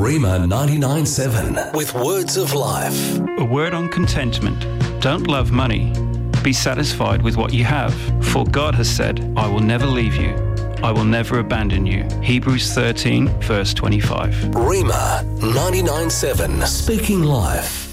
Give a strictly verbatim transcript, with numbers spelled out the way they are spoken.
Rhema ninety-nine seven with words of life. A word on contentment. Don't love money. Be satisfied with what you have. For God has said, I will never leave you. I will never abandon you. Hebrews thirteen, verse twenty-five. Rhema ninety-nine seven, speaking life.